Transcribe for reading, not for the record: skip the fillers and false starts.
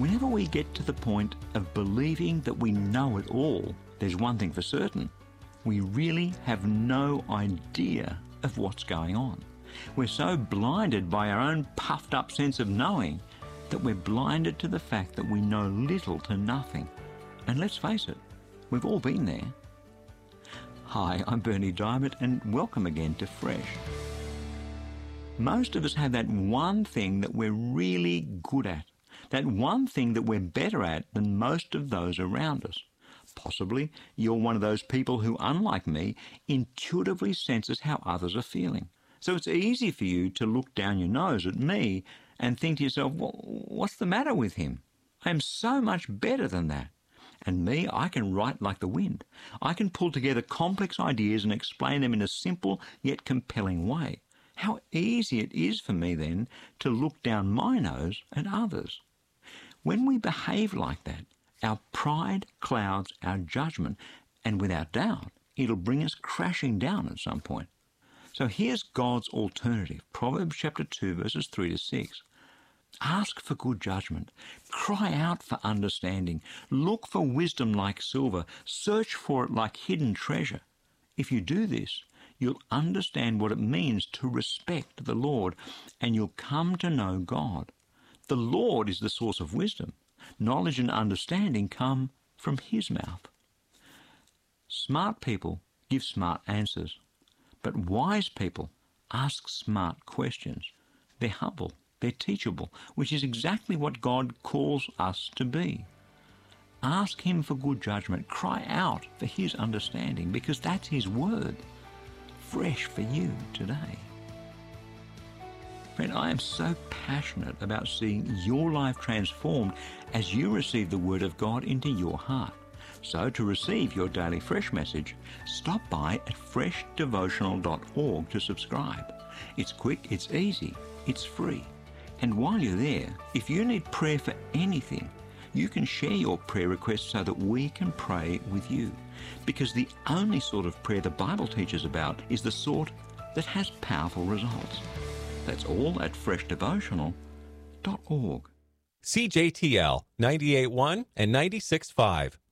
Whenever we get to the point of believing that we know it all, there's one thing for certain. We really have no idea of what's going on. We're so blinded by our own puffed up sense of knowing that we're blinded to the fact that we know little to nothing. And let's face it, we've all been there. Hi, I'm Berni Dymet, and welcome again to Fresh. Most of us have that one thing that we're really good at, that one thing that we're better at than most of those around us. Possibly you're one of those people who, unlike me, intuitively senses how others are feeling. So it's easy for you to look down your nose at me and think to yourself, well, what's the matter with him? I am so much better than that. And me, I can write like the wind. I can pull together complex ideas and explain them in a simple yet compelling way. How easy it is for me then to look down my nose at others. When we behave like that, our pride clouds our judgment, and without doubt, it'll bring us crashing down at some point. So here's God's alternative, Proverbs chapter 2, verses 3 to 6. Ask for good judgment. Cry out for understanding. Look for wisdom like silver. Search for it like hidden treasure. If you do this, you'll understand what it means to respect the Lord, and you'll come to know God. The Lord is the source of wisdom. Knowledge and understanding come from His mouth. Smart people give smart answers, but wise people ask smart questions. They're humble. They're teachable, which is exactly what God calls us to be. Ask Him for good judgment. Cry out for His understanding, because that's His word, fresh for you today. Friend, I am so passionate about seeing your life transformed as you receive the Word of God into your heart. So to receive your daily Fresh message, stop by at freshdevotional.org to subscribe. It's quick, it's easy, it's free. And while you're there, if you need prayer for anything, you can share your prayer requests so that we can pray with you. Because the only sort of prayer the Bible teaches about is the sort that has powerful results. That's all at freshdevotional.org. CJTL 98.1 and 96.5.